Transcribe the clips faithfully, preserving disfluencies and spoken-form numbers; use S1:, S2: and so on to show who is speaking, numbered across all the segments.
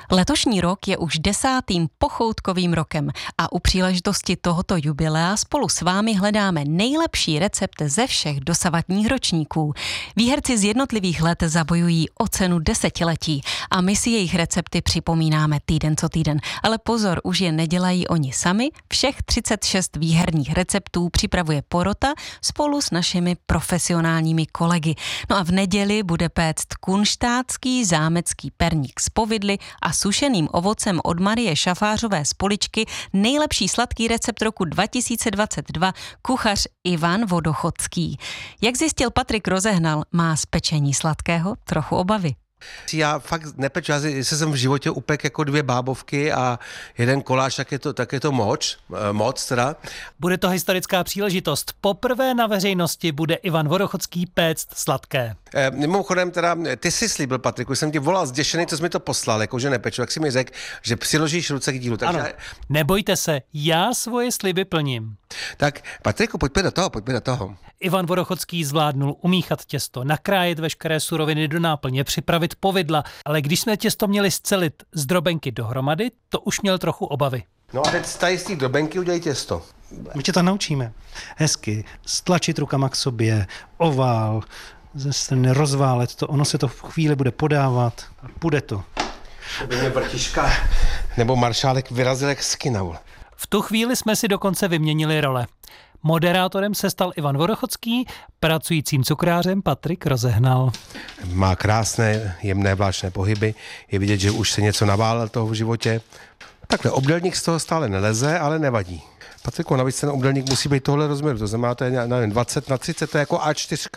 S1: Letošní rok je už desátým pochoutkovým rokem a u příležitosti tohoto jubilea spolu s vámi hledáme nejlepší recept ze všech dosavadních ročníků. Výherci z jednotlivých let zabojují o cenu desetiletí a my si jejich recepty připomínáme týden co týden. Ale pozor, už je nedělají oni sami, všech třicet šest výherních receptů připravuje porota spolu s našimi profesionálními kolegy. No a v neděli bude péct kunštátský zámecký perník z Povidly a sušeným ovocem od Marie Šafářové z Poličky nejlepší sladký recept roku dva tisíce dvacet dva kuchař Ivan Vodochodský. Jak zjistil Patrik Rozehnal, má z pečení sladkého trochu obavy.
S2: Já fakt nepeču, já jestli jsem v životě upek jako dvě bábovky a jeden koláč, tak je to, tak je to moc, moc teda.
S3: Bude to historická příležitost. Poprvé na veřejnosti bude Ivan Vodochodský péct sladké.
S2: E, mimochodem teda, ty jsi slíbil, Patriku, jsem ti volal zděšený, co jsi mi to poslal, jako že nepeču, jak jsi mi řekl, že přiložíš ruce k dílu. Takže...
S3: Ano, nebojte se, já svoje sliby plním.
S2: Tak Patriku, pojďme do toho, pojďme do toho.
S3: Ivan Vodochodský zvládnul umíchat těsto, nakrájet veškeré suroviny do náplně, připravit povidla, ale když jsme těsto měli scelit z drobenky dohromady, to už měl trochu obavy.
S2: No a teď tady z té drobenky udělej těsto.
S4: My tě to naučíme. Hezky, stlačit rukama k sobě, ovál, ze strany rozválet to, ono se to v chvíli bude podávat a půjde to.
S2: To by mě vrtiška nebo maršálek vyrazil jak skinaul.
S3: V tu chvíli jsme si dokonce vyměnili role. Moderátorem se stal Ivan Vodochodský, pracujícím cukrářem Patrik Rozehnal.
S2: Má krásné, jemné vláčné pohyby, je vidět, že už se něco naválel toho v životě. Takhle, obdélník z toho stále neleze, ale nevadí. Patriku, navíc ten obdélník musí být tohle rozměru, to znamená, to je nevím, dvacet na třicet, to je jako á čtyři.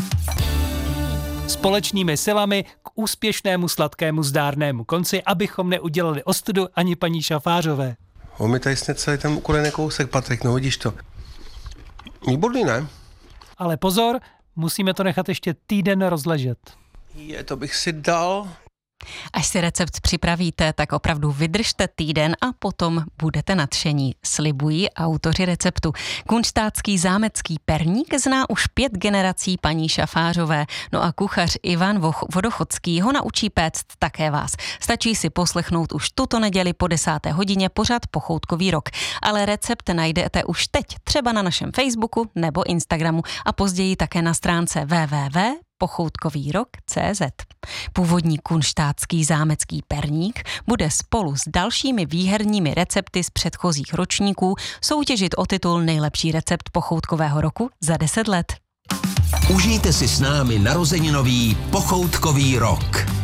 S3: Společnými silami k úspěšnému sladkému zdárnému konci, abychom neudělali ostudu ani paní Šafářové.
S2: On mi tady sne celý ten ukulený kousek, Patrik, no vidíš to. Výborný, ne?
S3: Ale pozor, musíme to nechat ještě týden rozležet.
S2: Je, to bych si dal.
S1: Až si recept připravíte, tak opravdu vydržte týden a potom budete nadšení, slibují autoři receptu. Kunštátský zámecký perník zná už pět generací paní Šafářové, no a kuchař Ivan Vodochodský ho naučí péct také vás. Stačí si poslechnout už tuto neděli po desáté hodině pořad Pochoutkový rok. Ale recept najdete už teď třeba na našem Facebooku nebo Instagramu a později také na stránce w w w tečka pochoutkový rok tečka cé zet. Původní kunštátský zámecký perník bude spolu s dalšími výherními recepty z předchozích ročníků soutěžit o titul nejlepší recept pochoutkového roku za deset let.
S5: Užijte si s námi narozeninový Pochoutkový rok.